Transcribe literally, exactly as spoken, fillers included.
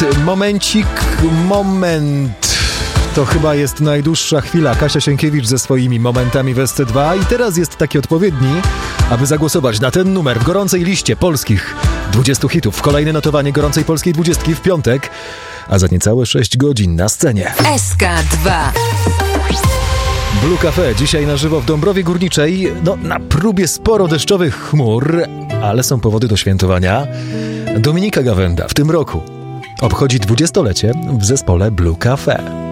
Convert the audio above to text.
Momencik, moment. To chyba jest najdłuższa chwila. Kasia Sienkiewicz ze swoimi momentami w S C dwa i teraz jest taki odpowiedni, aby zagłosować na ten numer w gorącej liście polskich dwudziestu hitów. Kolejne notowanie gorącej polskiej dwudziestki w piątek, a za niecałe sześć godzin na scenie S K dwa. Blue Cafe dzisiaj na żywo w Dąbrowie Górniczej. No, na próbie sporo deszczowych chmur, ale są powody do świętowania. Dominika Gawenda w tym roku obchodzi dwudziestolecie w zespole Blue Cafe.